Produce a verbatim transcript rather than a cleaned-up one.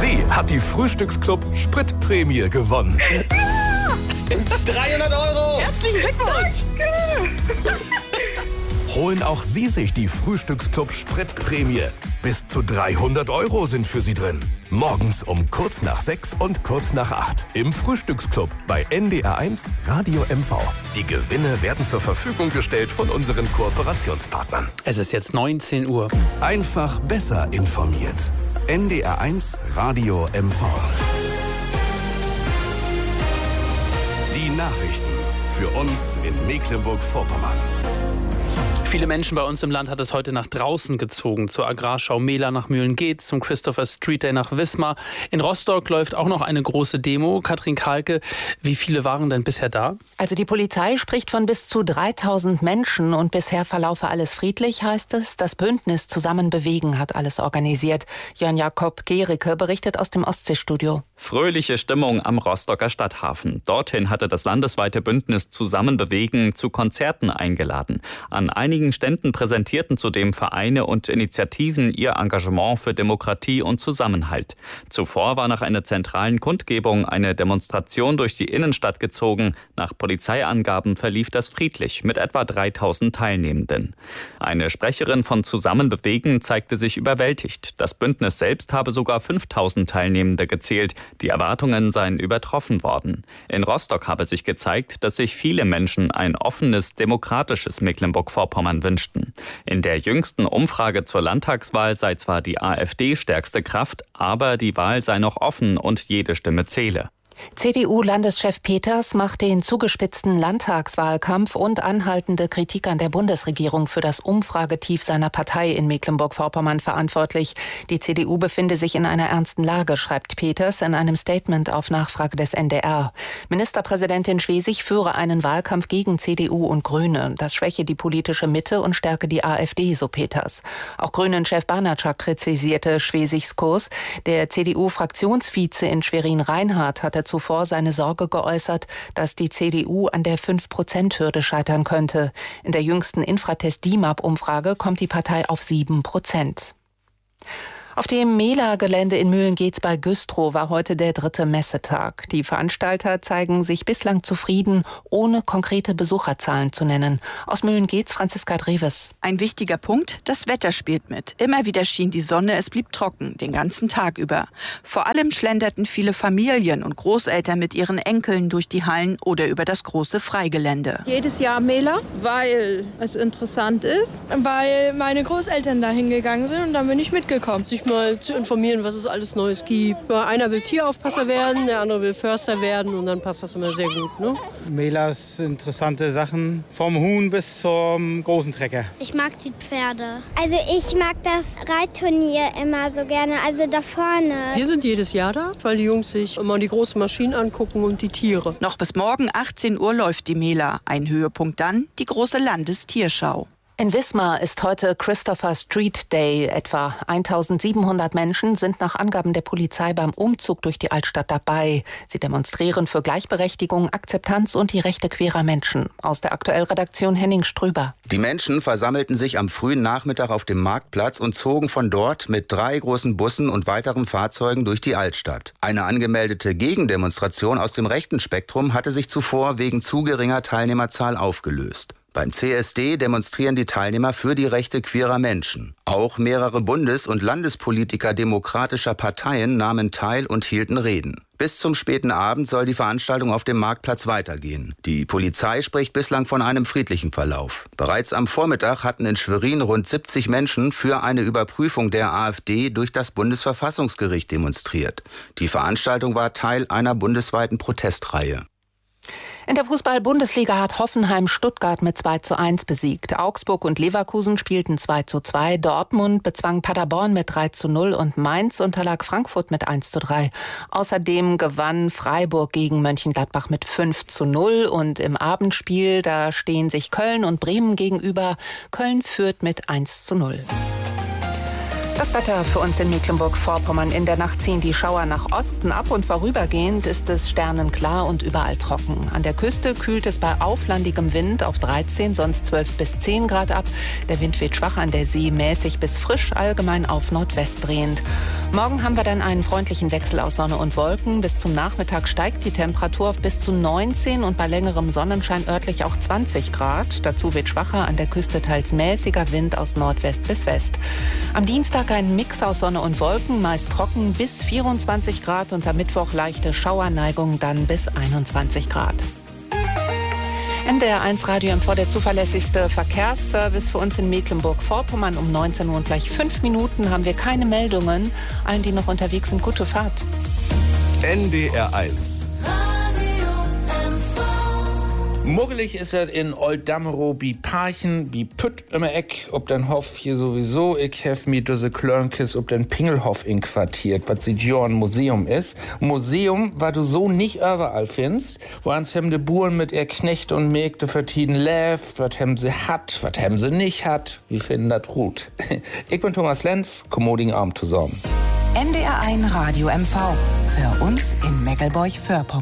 Sie hat die Frühstücksclub Spritprämie gewonnen. dreihundert Euro! Herzlichen Glückwunsch! Holen auch Sie sich die Frühstücksclub Spritprämie. Bis zu dreihundert Euro sind für Sie drin. Morgens um kurz nach sechs und kurz nach acht im Frühstücksclub bei N D R eins Radio M V. Die Gewinne werden zur Verfügung gestellt von unseren Kooperationspartnern. Es ist jetzt neunzehn Uhr. Einfach besser informiert. N D R eins Radio M V. Die Nachrichten für uns in Mecklenburg-Vorpommern. Viele Menschen bei uns im Land hat es heute nach draußen gezogen. Zur Agrarschau Mehler nach Mühlen-Geetz, zum Christopher Street Day nach Wismar. In Rostock läuft auch noch eine große Demo. Katrin Kahlke, wie viele waren denn bisher da? Also die Polizei spricht von bis zu dreitausend Menschen und bisher verlaufe alles friedlich, heißt es. Das Bündnis Zusammen bewegen hat alles organisiert. Jörn Jakob Gericke berichtet aus dem Ostseestudio. Fröhliche Stimmung am Rostocker Stadthafen. Dorthin hatte das landesweite Bündnis Zusammen bewegen zu Konzerten eingeladen. An einigen Ständen präsentierten zudem Vereine und Initiativen ihr Engagement für Demokratie und Zusammenhalt. Zuvor war nach einer zentralen Kundgebung eine Demonstration durch die Innenstadt gezogen. Nach Polizeiangaben verlief das friedlich mit etwa dreitausend Teilnehmenden. Eine Sprecherin von Zusammen bewegen zeigte sich überwältigt. Das Bündnis selbst habe sogar fünftausend Teilnehmende gezählt. Die Erwartungen seien übertroffen worden. In Rostock habe sich gezeigt, dass sich viele Menschen ein offenes, demokratisches Mecklenburg-Vorpommern wünschten. In der jüngsten Umfrage zur Landtagswahl sei zwar die AfD stärkste Kraft, aber die Wahl sei noch offen und jede Stimme zähle. C D U-Landeschef Peters macht den zugespitzten Landtagswahlkampf und anhaltende Kritik an der Bundesregierung für das Umfragetief seiner Partei in Mecklenburg-Vorpommern verantwortlich. Die C D U befinde sich in einer ernsten Lage, schreibt Peters in einem Statement auf Nachfrage des N D R. Ministerpräsidentin Schwesig führe einen Wahlkampf gegen C D U und Grüne. Das schwäche die politische Mitte und stärke die AfD, so Peters. Auch Grünen-Chef Banatschak kritisierte Schwesigs Kurs. Der C D U-Fraktionsvize in Schwerin-Reinhardt hatte zuvor seine Sorge geäußert, dass die C D U an der fünf Prozent Hürde scheitern könnte. In der jüngsten Infratest-D I M A P-Umfrage kommt die Partei auf sieben Prozent. Auf dem Mehler-Gelände in Mühlen-Geetz bei Güstrow war heute der dritte Messetag. Die Veranstalter zeigen sich bislang zufrieden, ohne konkrete Besucherzahlen zu nennen. Aus Mühlen-Geetz Franziska Dreves. Ein wichtiger Punkt, das Wetter spielt mit. Immer wieder schien die Sonne, es blieb trocken, den ganzen Tag über. Vor allem schlenderten viele Familien und Großeltern mit ihren Enkeln durch die Hallen oder über das große Freigelände. Jedes Jahr Mehler, weil es interessant ist. Weil meine Großeltern da hingegangen sind und dann bin ich mitgekommen. Sich mal zu informieren, was es alles Neues gibt. Einer will Tieraufpasser werden, der andere will Förster werden und dann passt das immer sehr gut. Ne? Mehlers interessante Sachen, vom Huhn bis zum großen Trecker. Ich mag die Pferde. Also ich mag das Reitturnier immer so gerne, also da vorne. Wir sind jedes Jahr da, weil die Jungs sich immer die großen Maschinen angucken und die Tiere. Noch bis morgen achtzehn Uhr läuft die Mehler. Ein Höhepunkt dann die große Landestierschau. In Wismar ist heute Christopher Street Day. Etwa eintausendsiebenhundert Menschen sind nach Angaben der Polizei beim Umzug durch die Altstadt dabei. Sie demonstrieren für Gleichberechtigung, Akzeptanz und die Rechte queerer Menschen. Aus der Aktuell-Redaktion Henning Strüber. Die Menschen versammelten sich am frühen Nachmittag auf dem Marktplatz und zogen von dort mit drei großen Bussen und weiteren Fahrzeugen durch die Altstadt. Eine angemeldete Gegendemonstration aus dem rechten Spektrum hatte sich zuvor wegen zu geringer Teilnehmerzahl aufgelöst. Beim C S D demonstrieren die Teilnehmer für die Rechte queerer Menschen. Auch mehrere Bundes- und Landespolitiker demokratischer Parteien nahmen teil und hielten Reden. Bis zum späten Abend soll die Veranstaltung auf dem Marktplatz weitergehen. Die Polizei spricht bislang von einem friedlichen Verlauf. Bereits am Vormittag hatten in Schwerin rund siebzig Menschen für eine Überprüfung der AfD durch das Bundesverfassungsgericht demonstriert. Die Veranstaltung war Teil einer bundesweiten Protestreihe. In der Fußball-Bundesliga hat Hoffenheim Stuttgart mit zwei zu eins besiegt. Augsburg und Leverkusen spielten zwei zu zwei. Dortmund bezwang Paderborn mit drei zu null und Mainz unterlag Frankfurt mit eins zu drei. Außerdem gewann Freiburg gegen Mönchengladbach mit fünf zu null. Und im Abendspiel, da stehen sich Köln und Bremen gegenüber. Köln führt mit eins zu null. Das Wetter für uns in Mecklenburg-Vorpommern. In der Nacht ziehen die Schauer nach Osten ab und vorübergehend ist es sternenklar und überall trocken. An der Küste kühlt es bei auflandigem Wind auf dreizehn, sonst zwölf bis zehn Grad ab. Der Wind weht schwach an der See, mäßig bis frisch, allgemein auf Nordwest drehend. Morgen haben wir dann einen freundlichen Wechsel aus Sonne und Wolken. Bis zum Nachmittag steigt die Temperatur auf bis zu neunzehn und bei längerem Sonnenschein örtlich auch zwanzig Grad. Dazu weht schwacher, an der Küste teils mäßiger Wind aus Nordwest bis West. Am Dienstag ein Mix aus Sonne und Wolken, meist trocken bis vierundzwanzig Grad und am Mittwoch leichte Schauerneigung, dann bis einundzwanzig Grad. N D R eins Radio M V, der zuverlässigste Verkehrsservice für uns in Mecklenburg-Vorpommern. Um neunzehn Uhr und gleich fünf Minuten haben wir keine Meldungen. Allen, die noch unterwegs sind, gute Fahrt. N D R eins. Muggelig ist er in Old-Dammerow bi Parchen, bi Pütt im Eck, ob den Hof hier sowieso, ich hef mi düsse Klörnkes ob den Pingelhof inquartiert, was sieht ja ein Museum ist. Museum, was du so nicht überall findest, wo ans hem de Buren mit ihr Knechte und Mägde vertieden läft, was hem sie hat, was hem sie nicht hat, wie finden dat gut. Ich bin Thomas Lenz, kommoding Abend zusammen. N D R eins Radio M V, für uns in Mecklenburg-Vorpommern.